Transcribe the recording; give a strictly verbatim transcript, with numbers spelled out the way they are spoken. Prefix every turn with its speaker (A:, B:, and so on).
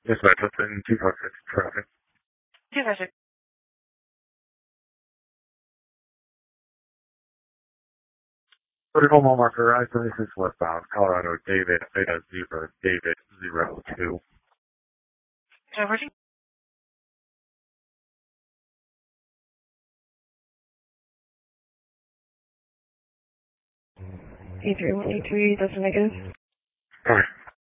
A: Yes, ma'am. Just in two five six traffic.
B: two five six.
A: Vertical mile marker, I seventy-six westbound, Colorado, David, Beta Zebra, David, zero two.
B: Reverting. E three one eight three, that's a negative.
A: Alright.